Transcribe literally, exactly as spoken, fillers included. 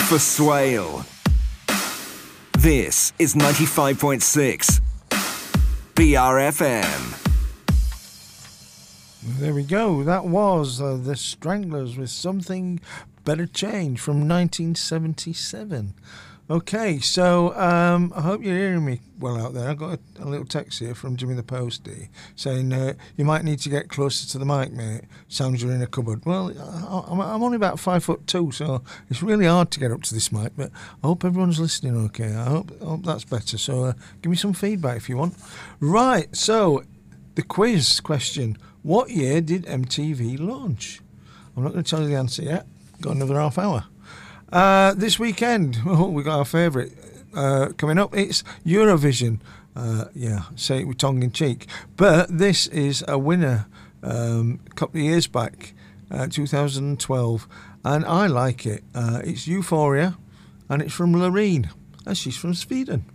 for Swale. This is ninety-five point six B R F M. There we go. That was uh, The Stranglers with Something Better Change from nineteen seventy-seven. Okay, so um, I hope you're hearing me well out there. I got a, a little text here from Jimmy the Postie saying uh, you might need to get closer to the mic, mate. Sounds you're in a cupboard. Well, I, I'm, I'm only about five foot two, so it's really hard to get up to this mic. But I hope everyone's listening. Okay, I hope, I hope that's better. So uh, give me some feedback if you want. Right. So the quiz question: what year did M T V launch? I'm not going to tell you the answer yet. Got another half hour. Uh, this weekend, oh, we got our favourite uh, coming up. It's Eurovision. Uh, yeah, say it with tongue in cheek. But this is a winner um, a couple of years back, uh, two thousand twelve, and I like it. Uh, it's Euphoria, and it's from Loreen, and she's from Sweden.